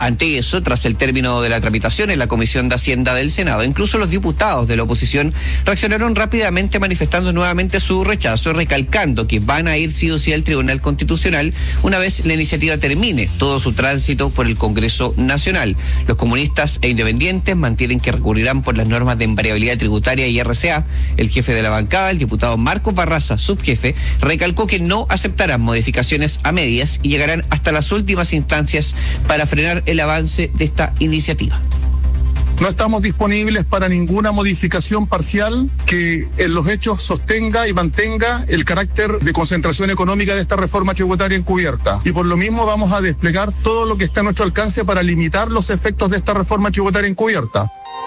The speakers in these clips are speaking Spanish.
Ante eso, tras el término de la tramitación en la Comisión de Hacienda del Senado, incluso los diputados de la oposición reaccionaron rápidamente manifestando nuevamente su rechazo, recalcando que van a ir sí o sí al Tribunal Constitucional una vez la iniciativa termine todo su tránsito por el Congreso Nacional. Los comunistas e independientes mantienen que recurrirán por las normas de invariabilidad tributaria y RCA. El jefe de la bancada, el diputado Marcos Barraza, subjefe, recalcó que no aceptarán modificaciones a medias y llegarán hasta las últimas instancias para frenar el avance de esta iniciativa. No estamos disponibles para ninguna modificación parcial que en los hechos sostenga y mantenga el carácter de concentración económica de esta reforma tributaria encubierta. Y por lo mismo vamos a desplegar todo lo que está a nuestro alcance para limitar los efectos de esta reforma tributaria encubierta.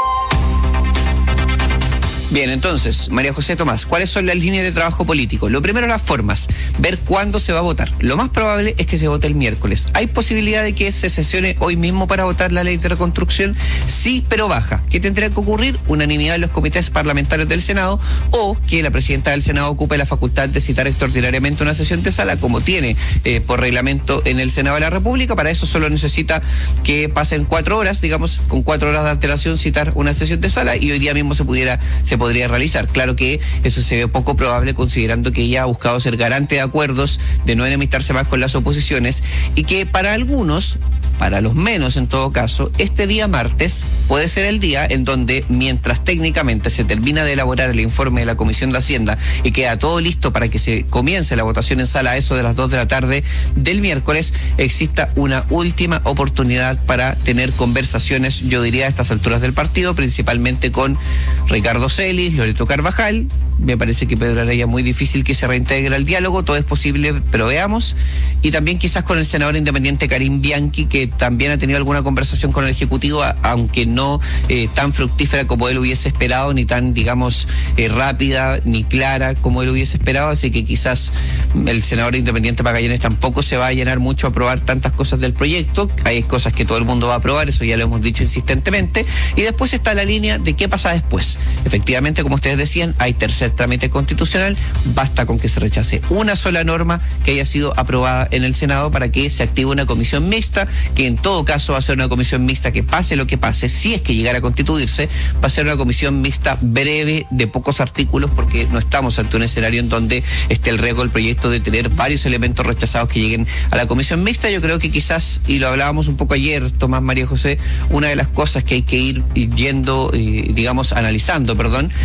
Bien, entonces, María José Tomás, ¿cuáles son las líneas de trabajo político? Lo primero, las formas, ver cuándo se va a votar. Lo más probable es que se vote el miércoles. ¿Hay posibilidad de que se sesione hoy mismo para votar la ley de reconstrucción? Sí, pero baja. ¿Qué tendría que ocurrir? Unanimidad en los comités parlamentarios del Senado, o que la presidenta del Senado ocupe la facultad de citar extraordinariamente una sesión de sala, como tiene por reglamento en el Senado de la República. Para eso solo necesita que pasen 4 horas, digamos, con 4 horas de antelación citar una sesión de sala, y hoy día mismo se podría realizar. Claro que eso se ve poco probable, considerando que ella ha buscado ser garante de acuerdos, de no enemistarse más con las oposiciones, y que para algunos, para los menos en todo caso, este día martes puede ser el día en donde, mientras técnicamente se termina de elaborar el informe de la Comisión de Hacienda y queda todo listo para que se comience la votación en sala a eso de las 2 de la tarde del miércoles, exista una última oportunidad para tener conversaciones, yo diría a estas alturas del partido, principalmente con Ricardo Celis, Loreto Carvajal. Me parece que Pedro Araya muy difícil que se reintegre al diálogo, todo es posible, pero veamos. Y también quizás con el senador independiente Karim Bianchi, que también ha tenido alguna conversación con el Ejecutivo, aunque no tan fructífera como él hubiese esperado, ni tan, digamos, rápida, ni clara como él hubiese esperado. Así que quizás el senador independiente Magallanes tampoco se va a llenar mucho a aprobar tantas cosas del proyecto. Hay cosas que todo el mundo va a aprobar, eso ya lo hemos dicho insistentemente. Y después está la línea de qué pasa después. Efectivamente, como ustedes decían, hay tercer trámite constitucional, basta con que se rechace una sola norma que haya sido aprobada en el Senado para que se active una comisión mixta, que en todo caso va a ser una comisión mixta que pase lo que pase, si es que llegara a constituirse, va a ser una comisión mixta breve, de pocos artículos, porque no estamos ante un escenario en donde esté el riesgo del proyecto de tener varios elementos rechazados que lleguen a la comisión mixta. Yo creo que quizás, y lo hablábamos un poco ayer, Tomás, María José, una de las cosas que hay que ir yendo, digamos, analizando,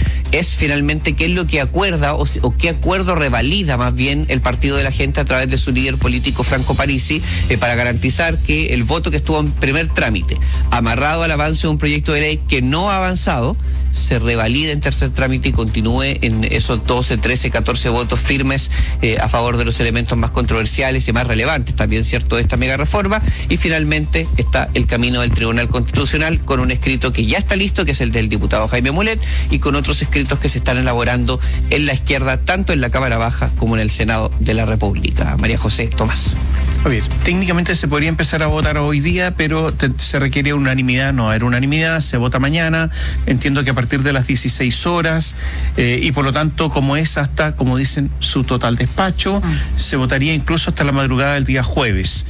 es finalmente qué es lo que acuerda o qué acuerdo revalida más bien el Partido de la Gente a través de su líder político Franco Parisi, para garantizar que el voto que estuvo en primer trámite, amarrado al avance de un proyecto de ley que no ha avanzado, se revalide en tercer trámite y continúe en esos 12, 13, 14 votos firmes a favor de los elementos más controversiales y más relevantes, también cierto, de esta mega reforma. Y finalmente está el camino del Tribunal Constitucional, con un escrito que ya está listo, que es el del diputado Jaime Mulet, y con otros escritos que se están elaborando en la izquierda, tanto en la Cámara Baja como en el Senado de la República. María José Tomás. A ver, técnicamente se podría empezar a votar hoy día, pero se requiere unanimidad. No va a haber unanimidad, se vota mañana, entiendo que a partir de las 16 horas, y por lo tanto, como es hasta, como dicen, su total despacho, se votaría incluso hasta la madrugada del día jueves.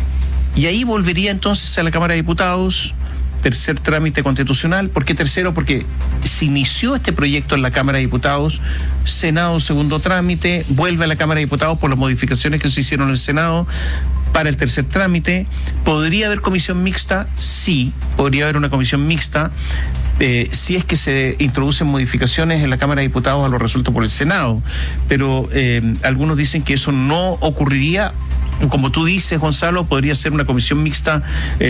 Y ahí volvería entonces a la Cámara de Diputados, tercer trámite constitucional. ¿Por qué tercero? Porque se inició este proyecto en la Cámara de Diputados, Senado segundo trámite, vuelve a la Cámara de Diputados por las modificaciones que se hicieron en el Senado para el tercer trámite. ¿Podría haber comisión mixta? Sí, podría haber una comisión mixta, si es que se introducen modificaciones en la Cámara de Diputados a lo resuelto por el Senado. Pero algunos dicen que eso no ocurriría. Como tú dices, Gonzalo, podría ser una comisión mixta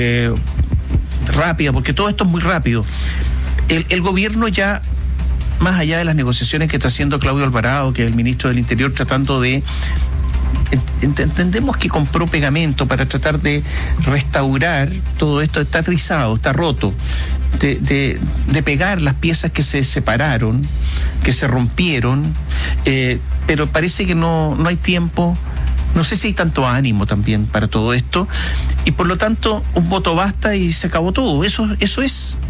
rápida, porque todo esto es muy rápido. El gobierno ya, más allá de las negociaciones que está haciendo Claudio Alvarado, que es el ministro del Interior, tratando de... Entendemos que compró pegamento para tratar de restaurar todo esto. Está trizado, está roto, de pegar las piezas que se separaron, que se rompieron, pero parece que no hay tiempo. No sé si hay tanto ánimo también para todo esto, y por lo tanto un voto basta y se acabó todo. Eso es.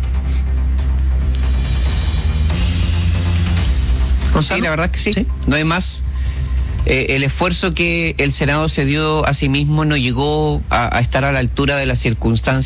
¿Gonzalo? Sí, la verdad que sí. No hay más. El esfuerzo que el Senado se dio a sí mismo no llegó a estar a la altura de las circunstancias